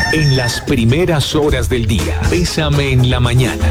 En las primeras horas del día, Bésame en la mañana.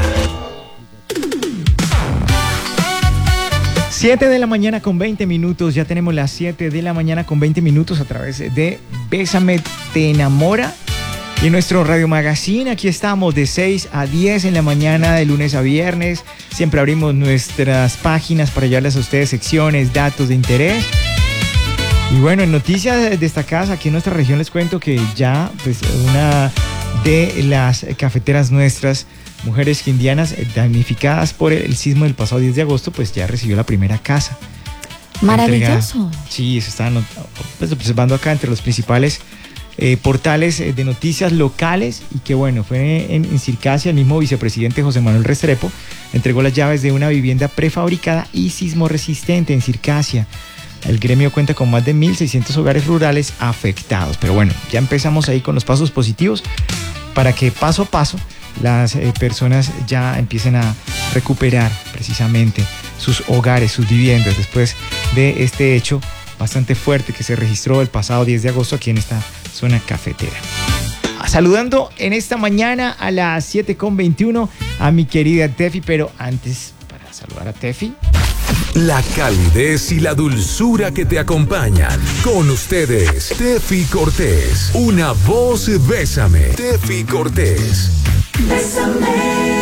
7 de la mañana con 20 minutos, ya tenemos las 7 de la mañana con 20 minutos a través de Bésame Te Enamora. Y en nuestro Radio Magazine, aquí estamos de 6 a 10 en la mañana, de lunes a viernes. Siempre abrimos nuestras páginas para llevarles a ustedes secciones, datos de interés. Y bueno, en noticias destacadas aquí en nuestra región les cuento que ya pues, una de las cafeteras nuestras, mujeres quindianas damnificadas por el sismo del pasado 10 de agosto, pues ya recibió la primera casa. Maravilloso. Sí, se está pues, observando acá entre los principales portales de noticias locales, y que bueno, fue en Circasia. El mismo vicepresidente José Manuel Restrepo entregó las llaves de una vivienda prefabricada y sismo resistente en Circasia. El gremio cuenta con más de 1.600 hogares rurales afectados. Pero bueno, ya empezamos ahí con los pasos positivos para que paso a paso las personas ya empiecen a recuperar precisamente sus hogares, sus viviendas, después de este hecho bastante fuerte que se registró el pasado 10 de agosto aquí en esta zona cafetera. Saludando en esta mañana a las 7:21 a mi querida Tefi, pero antes, para saludar a Tefi, la calidez y la dulzura que te acompañan. Con ustedes, Tefi Cortés. Una voz Bésame. Tefi Cortés. Bésame.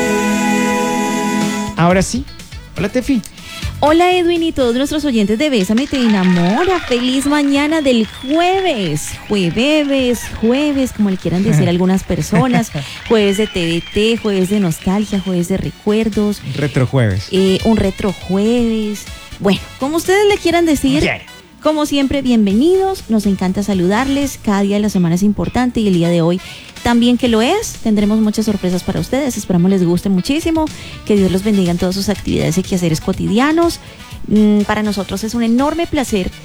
Ahora sí. Hola, Tefi. Hola, Edwin, y todos nuestros oyentes de Bésame Te Enamora. Feliz mañana del jueves. Jueves, como le quieran decir algunas personas. Jueves de TVT, jueves de nostalgia, jueves de recuerdos. Retrojueves. Un retrojueves. Bueno, como ustedes le quieran decir. Yeah. Como siempre, bienvenidos. Nos encanta saludarles. Cada día de la semana es importante y el día de hoy también que lo es. Tendremos muchas sorpresas para ustedes. Esperamos les guste muchísimo. Que Dios los bendiga en todas sus actividades y quehaceres cotidianos. Para nosotros es un enorme placer